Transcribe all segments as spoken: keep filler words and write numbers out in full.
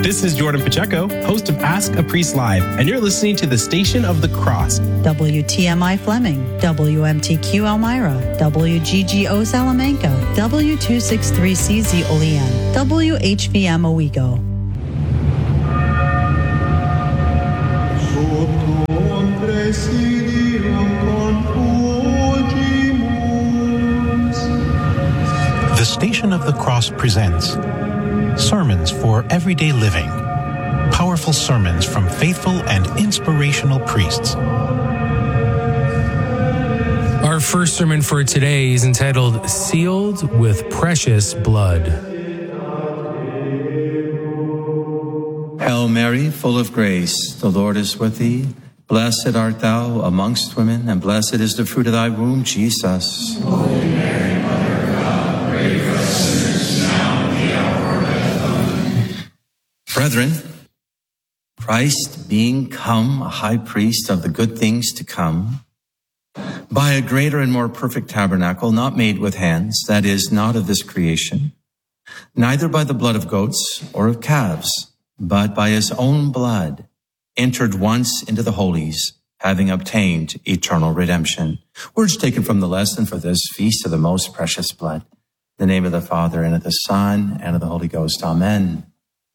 This is Jordan Pacheco, host of Ask a Priest Live, and you're listening to the Station of the Cross. W T M I Fleming, W M T Q Elmira, W G G O Salamanca, W two sixty-three C Z Olean, W H V M Owego. The Station of the Cross presents Sermons for Everyday Living. Powerful sermons from faithful and inspirational priests. Our first sermon for today is entitled Sealed with Precious Blood. Hail Mary, full of grace, the Lord is with thee. Blessed art thou amongst women, and blessed is the fruit of thy womb, Jesus. Holy Mary, Mother of God, pray for us sinners now and at the hour of our death. Amen. Brethren, Christ being come a high priest of the good things to come, by a greater and more perfect tabernacle, not made with hands, that is, not of this creation, neither by the blood of goats or of calves, but by his own blood, entered once into the holies, having obtained eternal redemption. Words taken from the lesson for this feast of the most precious blood. In the name of the Father, and of the Son, and of the Holy Ghost. Amen.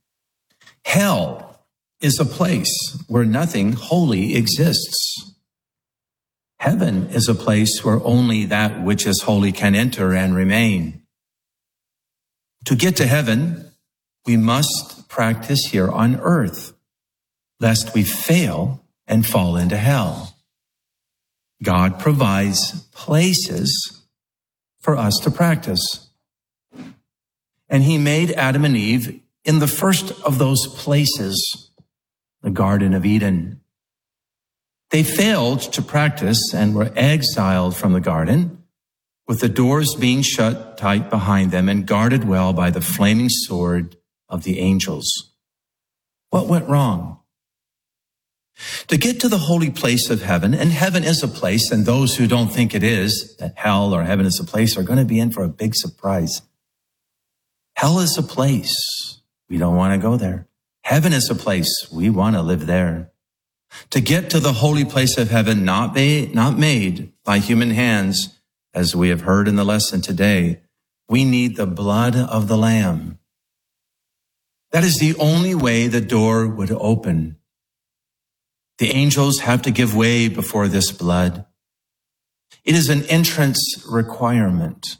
Hell is a place where nothing holy exists. Heaven is a place where only that which is holy can enter and remain. To get to heaven, we must practice here on earth, lest we fail and fall into hell. God provides places for us to practice. And he made Adam and Eve in the first of those places, the Garden of Eden. They failed to practice and were exiled from the garden, with the doors being shut tight behind them and guarded well by the flaming sword of the angels. What went wrong? To get to the holy place of heaven, and heaven is a place, and those who don't think it is, that hell or heaven is a place, are going to be in for a big surprise. Hell is a place. We don't want to go there. Heaven is a place. We want to live there. To get to the holy place of heaven, not, be, not made by human hands, as we have heard in the lesson today, we need the blood of the Lamb. That is the only way the door would open. The angels have to give way before this blood. It is an entrance requirement.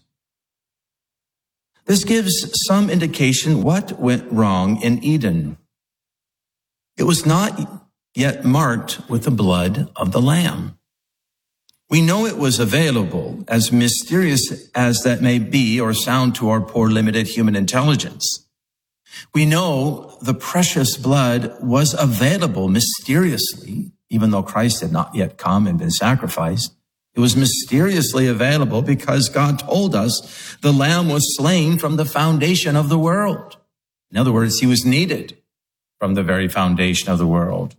This gives some indication what went wrong in Eden. It was not yet marked with the blood of the Lamb. We know it was available, as mysterious as that may be or sound to our poor limited human intelligence. We know the precious blood was available mysteriously, even though Christ had not yet come and been sacrificed. It was mysteriously available because God told us the Lamb was slain from the foundation of the world. In other words, he was needed from the very foundation of the world.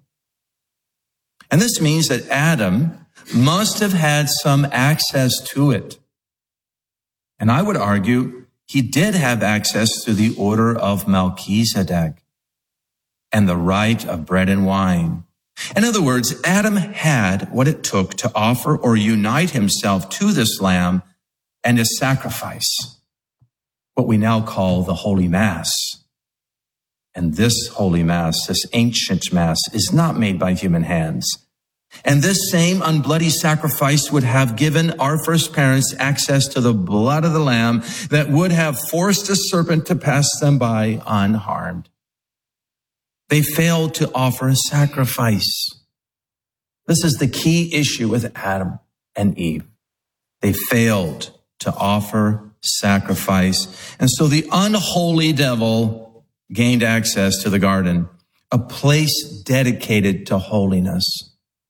And this means that Adam must have had some access to it. And I would argue he did have access to the order of Melchizedek and the right of bread and wine. In other words, Adam had what it took to offer or unite himself to this lamb and his sacrifice, what we now call the Holy Mass. And this Holy Mass, this ancient Mass, is not made by human hands. And this same unbloody sacrifice would have given our first parents access to the blood of the Lamb that would have forced a serpent to pass them by unharmed. They failed to offer a sacrifice. This is the key issue with Adam and Eve. They failed to offer sacrifice. And so the unholy devil gained access to the garden, a place dedicated to holiness.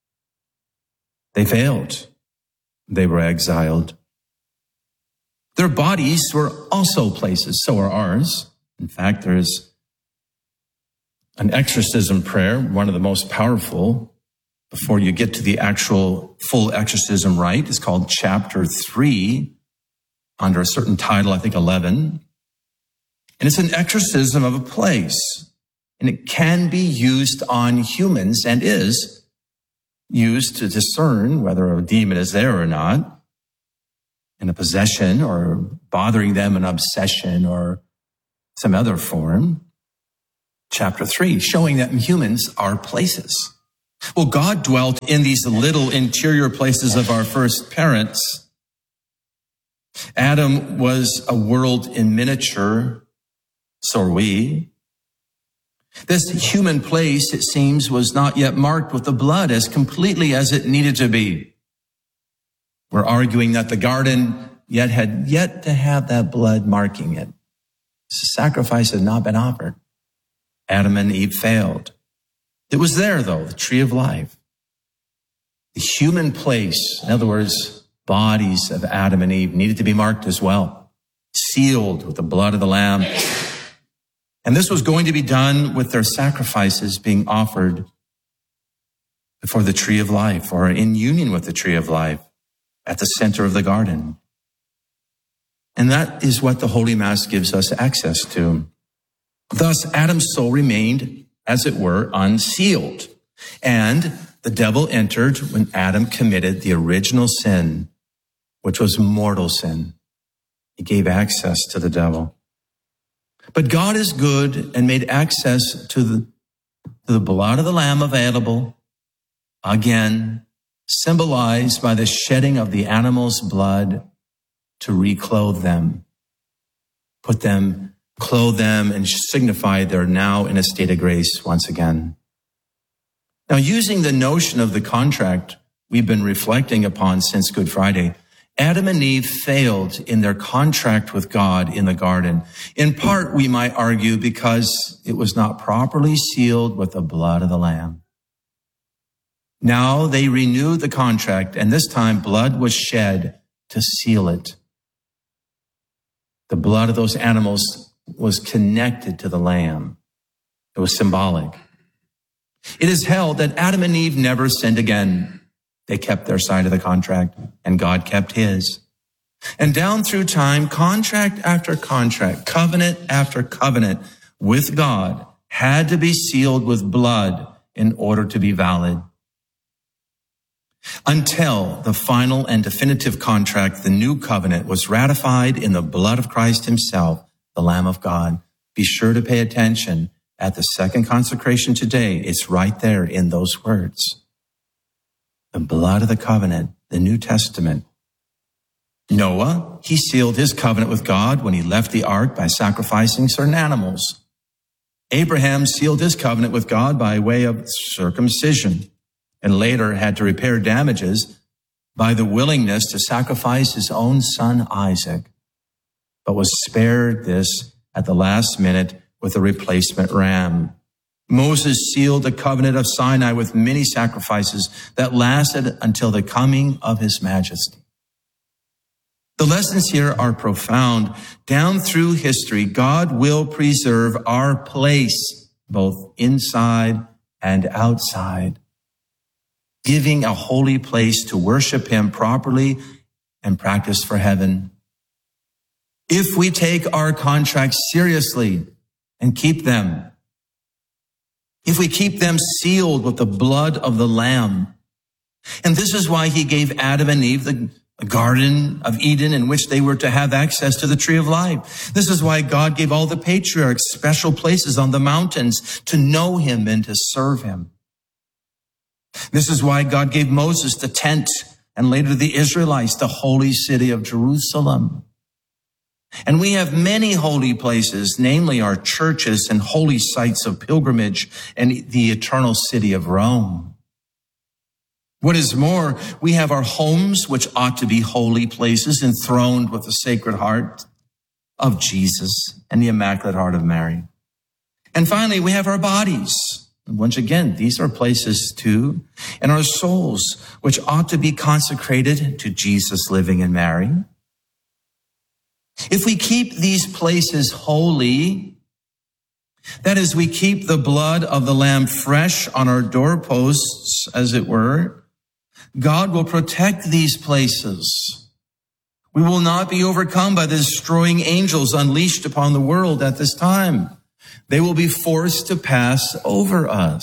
They failed. They were exiled. Their bodies were also places. So are ours. In fact, there's an exorcism prayer, one of the most powerful, before you get to the actual full exorcism rite. It's called chapter three, under a certain title, I think eleven. And it's an exorcism of a place And it can be used on humans and is used to discern whether a demon is there or not, in a possession or bothering them, an obsession or some other form. Chapter three, showing that humans are places. Well, God dwelt in these little interior places of our first parents. Adam was a world in miniature, so are we. This human place, it seems, was not yet marked with the blood as completely as it needed to be. We're arguing that the garden yet had yet to have that blood marking it. Sacrifice had not been offered. Adam and Eve failed. It was there, though, the tree of life. The human place, in other words, bodies of Adam and Eve, needed to be marked as well, sealed with the blood of the Lamb. And this was going to be done with their sacrifices being offered before the tree of life, or in union with the tree of life at the center of the garden. And that is what the Holy Mass gives us access to. Thus, Adam's soul remained, as it were, unsealed. And the devil entered when Adam committed the original sin, which was mortal sin. He gave access to the devil. But God is good and made access to the, to the blood of the Lamb available, again, symbolized by the shedding of the animal's blood to reclothe them, put them, clothe them, and signify they're now in a state of grace once again. Now, using the notion of the contract we've been reflecting upon since Good Friday, Adam and Eve failed in their contract with God in the garden. In part, we might argue, because it was not properly sealed with the blood of the Lamb. Now they renewed the contract, and this time blood was shed to seal it. The blood of those animals was connected to the Lamb. It was symbolic. It is held that Adam and Eve never sinned again. They kept their side of the contract, and God kept his. And down through time, contract after contract, covenant after covenant with God had to be sealed with blood in order to be valid. Until the final and definitive contract, the new covenant, was ratified in the blood of Christ himself, the Lamb of God. Be sure to pay attention at the second consecration today. It's right there in those words. The blood of the covenant, the New Testament. Noah, he sealed his covenant with God when he left the ark by sacrificing certain animals. Abraham sealed his covenant with God by way of circumcision, and later had to repair damages by the willingness to sacrifice his own son Isaac, but was spared this at the last minute with a replacement ram. Moses sealed the covenant of Sinai with many sacrifices that lasted until the coming of his majesty. The lessons here are profound. Down through history, God will preserve our place, both inside and outside, giving a holy place to worship him properly and practice for heaven. If we take our contracts seriously and keep them, if we keep them sealed with the blood of the Lamb. And this is why he gave Adam and Eve the Garden of Eden in which they were to have access to the tree of life. This is why God gave all the patriarchs special places on the mountains to know him and to serve him. This is why God gave Moses the tent and later the Israelites the holy city of Jerusalem. And we have many holy places, namely our churches and holy sites of pilgrimage and the eternal city of Rome. What is more, we have our homes, which ought to be holy places, enthroned with the Sacred Heart of Jesus and the Immaculate Heart of Mary. And finally, we have our bodies. Once again, these are places too, and our souls, which ought to be consecrated to Jesus living in Mary. If we keep these places holy, that is, we keep the blood of the Lamb fresh on our doorposts, as it were, God will protect these places. We will not be overcome by the destroying angels unleashed upon the world at this time. They will be forced to pass over us.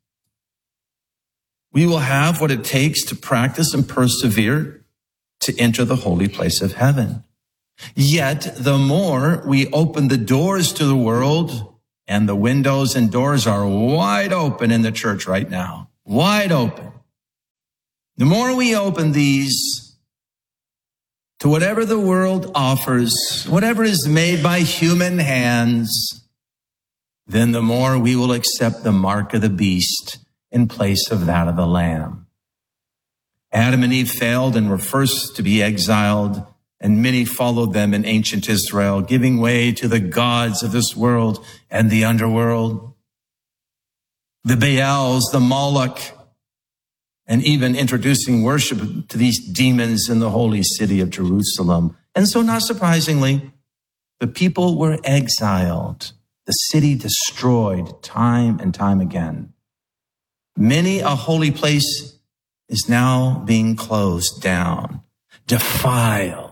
We will have what it takes to practice and persevere to enter the holy place of heaven. Yet, the more we open the doors to the world, and the windows and doors are wide open in the church right now, wide open. The more we open these to whatever the world offers, whatever is made by human hands, then the more we will accept the mark of the beast in place of that of the Lamb. Adam and Eve failed and were first to be exiled, and many followed them in ancient Israel, giving way to the gods of this world and the underworld, the Baals, the Moloch, and even introducing worship to these demons in the holy city of Jerusalem. And so, not surprisingly, the people were exiled, the city destroyed time and time again. Many a holy place is now being closed down, defiled,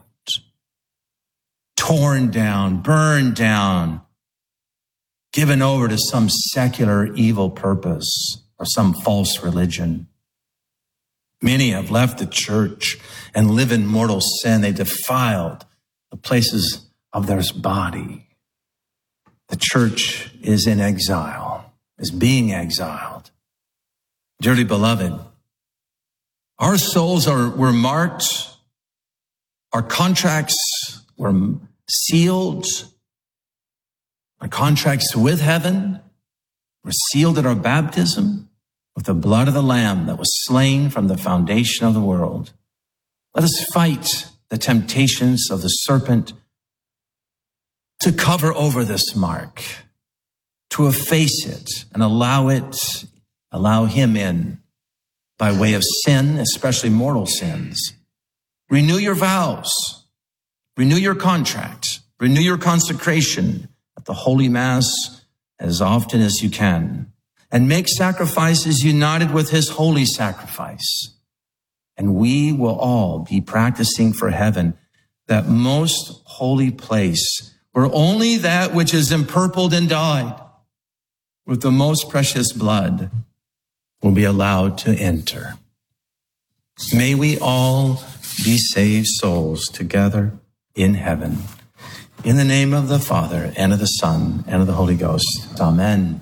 torn down, burned down, given over to some secular evil purpose or some false religion. Many have left the church and live in mortal sin. They defiled the places of their body. The church is in exile, is being exiled. Dearly beloved, our souls are were marked, our contracts were sealed, our contracts with heaven were sealed at our baptism with the blood of the Lamb that was slain from the foundation of the world. Let us fight the temptations of the serpent to cover over this mark, to efface it and allow it, allow him in by way of sin, especially mortal sins. Renew your vows, renew your contract, renew your consecration at the Holy Mass as often as you can, and make sacrifices united with his holy sacrifice. And we will all be practicing for heaven that most holy place where only that which is empurpled and dyed with the most precious blood will be allowed to enter. May we all be saved souls together in heaven. In the name of the Father, and of the Son, and of the Holy Ghost. Amen.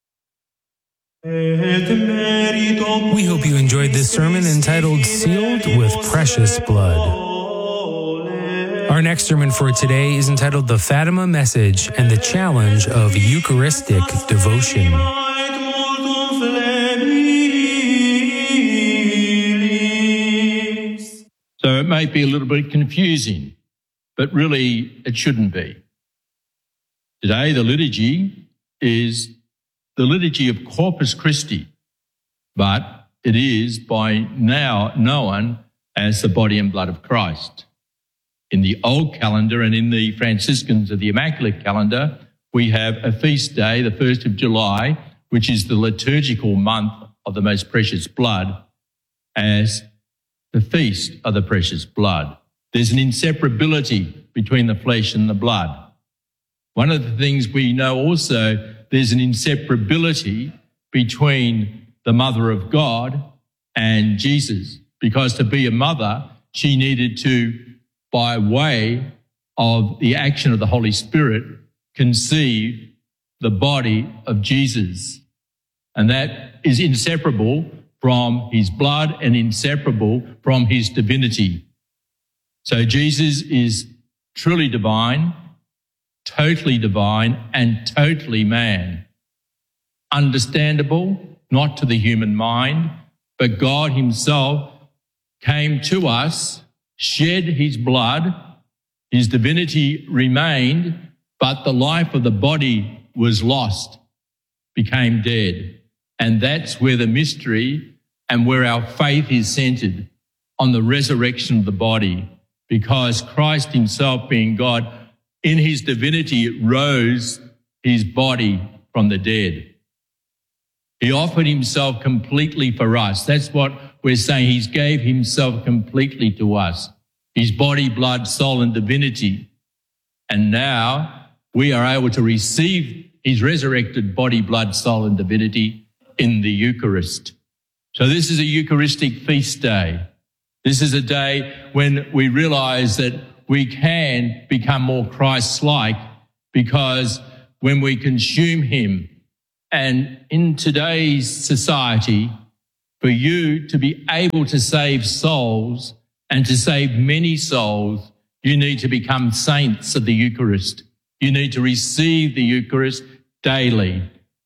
We hope you enjoyed this sermon entitled Sealed with Precious Blood. Our next sermon for today is entitled The Fatima Message and the Challenge of Eucharistic Devotion. So it may be a little bit confusing, but really it shouldn't be. Today the liturgy is the liturgy of Corpus Christi, but it is by now known as the body and blood of Christ. In the old calendar and in the Franciscans of the Immaculate Calendar, we have a feast day, the first of July, which is the liturgical month of the most precious blood, as the feast of the precious blood. There's an inseparability between the flesh and the blood. One of the things we know also, there's an inseparability between the Mother of God and Jesus, because to be a mother, she needed to, by way of the action of the Holy Spirit, conceive the body of Jesus. And that is inseparable from his blood and inseparable from his divinity. So Jesus is truly divine, totally divine, and totally man. Understandable, not to the human mind, but God himself came to us, shed his blood, his divinity remained, but the life of the body was lost, became dead. And that's where the mystery and where our faith is centered, on the resurrection of the body, because Christ himself, being God, in his divinity rose his body from the dead. He offered himself completely for us. That's what we're saying. He gave himself completely to us, his body, blood, soul, and divinity. And now we are able to receive his resurrected body, blood, soul and divinity in the Eucharist. So this is a Eucharistic feast day. This is a day when we realise that we can become more Christ-like, because when we consume him, and in today's society, for you to be able to save souls and to save many souls, you need to become saints of the Eucharist. You need to receive the Eucharist daily.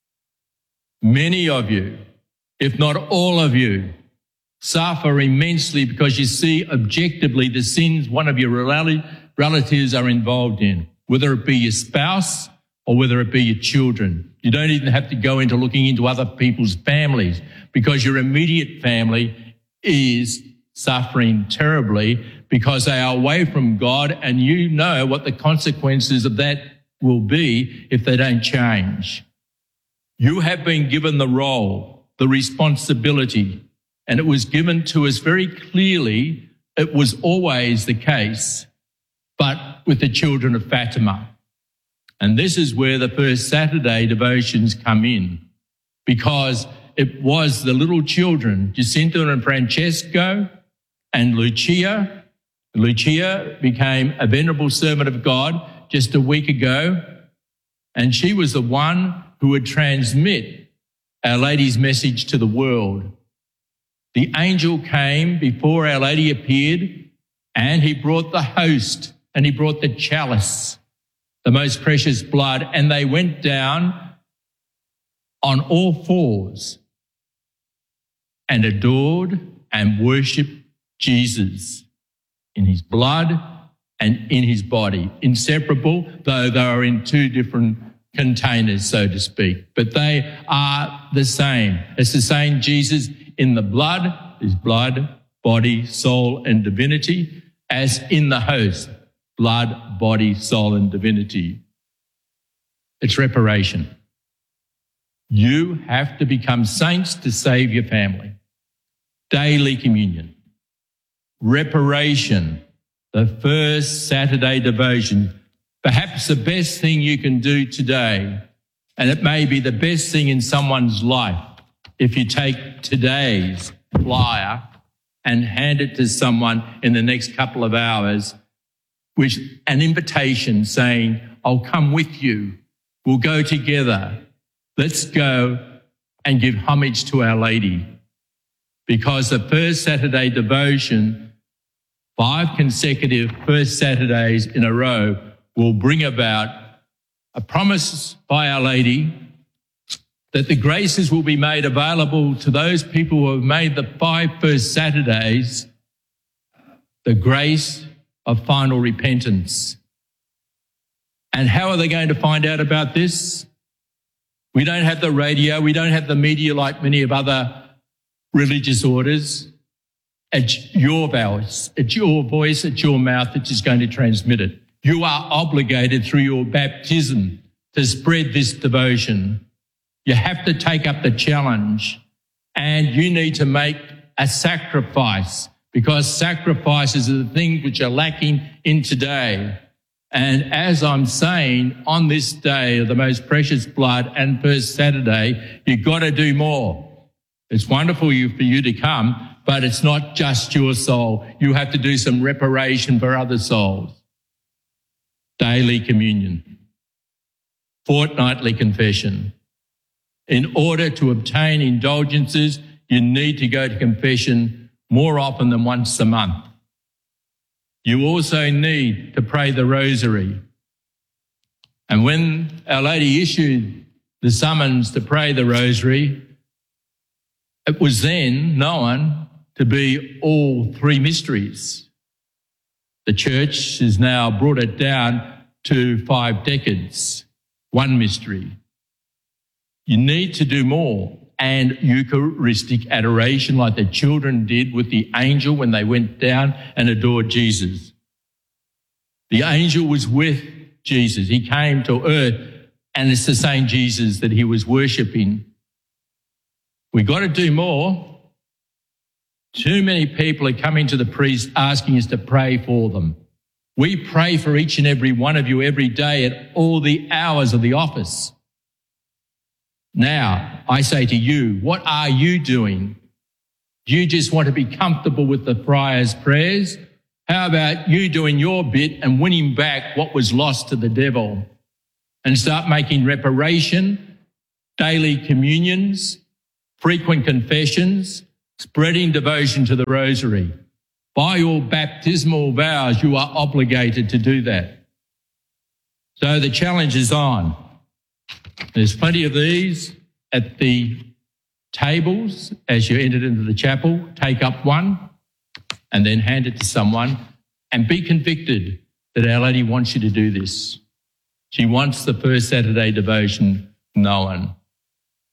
Many of you, if not all of you, suffer immensely because you see objectively the sins one of your relatives are involved in, whether it be your spouse or whether it be your children. You don't even have to go into looking into other people's families, because your immediate family is suffering terribly because they are away from God, and you know what the consequences of that will be if they don't change. You have been given the role, the responsibility, and it was given to us very clearly. It was always the case, but with the children of Fatima. And this is where the first Saturday devotions come in, because it was the little children, Jacinta and Francesco and Lucia. Lucia became a venerable servant of God just a week ago, and she was the one who would transmit Our Lady's message to the world. The angel came before Our Lady appeared, and he brought the host, and he brought the chalice, the most precious blood, and they went down on all fours and adored and worshipped Jesus in his blood and in his body, inseparable, though they are in two different containers, so to speak. But they are the same. It's the same Jesus in the blood, his blood, body, soul and divinity, as in the host, blood, body, soul and divinity. It's reparation. You have to become saints to save your family. Daily communion. Reparation. The first Saturday devotion. Perhaps the best thing you can do today, and it may be the best thing in someone's life, if you take today's flyer and hand it to someone in the next couple of hours, with an invitation saying, I'll come with you. We'll go together. Let's go and give homage to Our Lady. Because the first Saturday devotion, five consecutive first Saturdays in a row, will bring about a promise by Our Lady that the graces will be made available to those people who have made the five first Saturdays, the grace of final repentance. And how are they going to find out about this? We don't have the radio, we don't have the media like many of other religious orders. It's your voice, it's your voice, it's your mouth that is going to transmit it. You are obligated through your baptism to spread this devotion. You have to take up the challenge, and you need to make a sacrifice, because sacrifices are the things which are lacking in today. And as I'm saying, on this day of the most precious blood and first Saturday, you've got to do more. It's wonderful for you to come, but it's not just your soul. You have to do some reparation for other souls. Daily communion. Fortnightly confession. In order to obtain indulgences, you need to go to confession more often than once a month. You also need to pray the rosary. And when Our Lady issued the summons to pray the rosary, it was then known to be all three mysteries. The Church has now brought it down to five decades, one mystery. You need to do more, and Eucharistic adoration like the children did with the angel when they went down and adored Jesus. The angel was with Jesus. He came to earth, and it's the same Jesus that he was worshipping. We've got to do more. Too many people are coming to the priest asking us to pray for them. We pray for each and every one of you every day at all the hours of the office. Now, I say to you, what are you doing? Do you just want to be comfortable with the friar's prayers? How about you doing your bit and winning back what was lost to the devil and start making reparation, daily communions, frequent confessions, spreading devotion to the rosary? By your baptismal vows, you are obligated to do that. So the challenge is on. There's plenty of these at the tables as you entered into the chapel. Take up one and then hand it to someone and be convicted that Our Lady wants you to do this. She wants the first Saturday devotion known.